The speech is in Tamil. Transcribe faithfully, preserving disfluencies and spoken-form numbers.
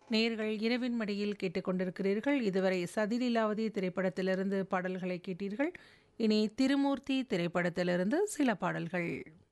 நேர்கள் இரவின் மடியில் கேட்டுக்கொண்டிருக்கிறீர்கள். இதுவரை சதிலீலாவதி திரைப்படத்திலிருந்து பாடல்களை கேட்டீர்கள். இனி திருமூர்த்தி திரைப்படத்திலிருந்து சில பாடல்கள்.